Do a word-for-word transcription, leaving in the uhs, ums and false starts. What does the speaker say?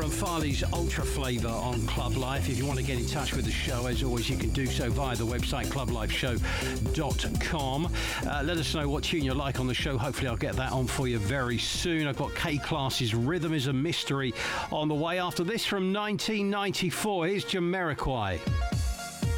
Graham Farley's Ultra Flavour on Club Life. If you want to get in touch with the show, as always, you can do so via the website club life show dot com. Uh, let us know what tune you like on the show. Hopefully I'll get that on for you very soon. I've got K-Class's Rhythm is a Mystery on the way. After this, from nineteen ninety-four, here's Jamiroquai.